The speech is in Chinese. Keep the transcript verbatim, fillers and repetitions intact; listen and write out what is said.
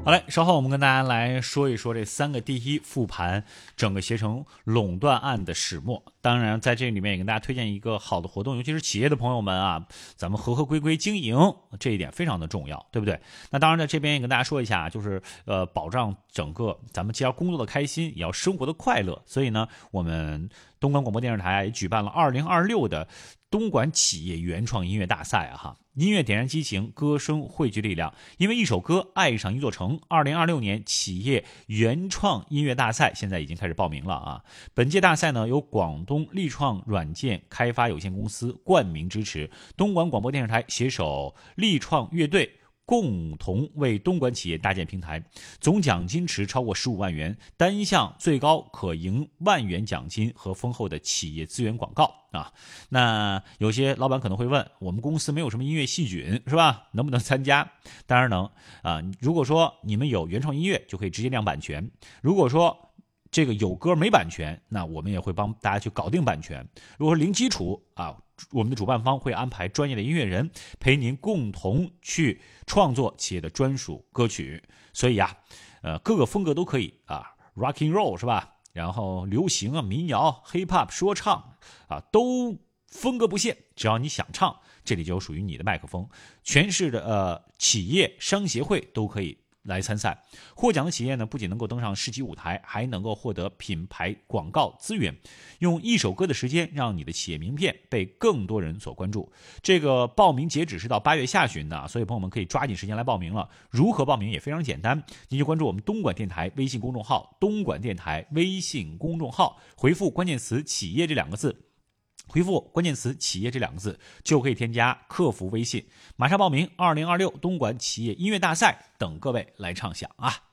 好嘞，稍后我们跟大家来说一说这三个第一复盘整个携程垄断案的始末。当然，在这里面也跟大家推荐一个好的活动，尤其是企业的朋友们啊，咱们合合规规经营这一点非常的重要，对不对？那当然在这边也跟大家说一下，就是呃，保障整个咱们既要工作的开心，也要生活的快乐。所以呢，我们东莞广播电视台也举办了二零二六的东莞企业原创音乐大赛啊哈。音乐点燃激情，歌声汇聚力量。因为一首歌爱上一座城，二零二六年企业原创音乐大赛现在已经开始报名了啊！本届大赛呢由广东力创软件开发有限公司冠名支持，东莞广播电视台携手力创乐队共同为东莞企业搭建平台，总奖金池超过十五万元，单项最高可赢万元奖金和丰厚的企业资源广告啊。那有些老板可能会问，我们公司没有什么音乐细菌是吧？能不能参加？当然能啊。如果说你们有原创音乐，就可以直接亮版权。如果说这个有歌没版权，那我们也会帮大家去搞定版权。如果说零基础啊，我们的主办方会安排专业的音乐人陪您共同去创作企业的专属歌曲。所以啊，呃，各个风格都可以啊 ，rock and roll 是吧？然后流行啊、民谣、hip hop、说唱啊，都风格不限，只要你想唱，这里就有属于你的麦克风。全市的呃企业商协会都可以来参赛。获奖的企业呢，不仅能够登上世纪舞台，还能够获得品牌广告资源，用一首歌的时间让你的企业名片被更多人所关注。这个报名截止是到八月下旬的，所以朋友们可以抓紧时间来报名了。如何报名也非常简单，您就关注我们东莞电台微信公众号，东莞电台微信公众号，回复关键词企业这两个字，回复关键词企业这两个字就可以添加客服微信，马上报名二零二六东莞企业音乐大赛，等各位来畅想啊。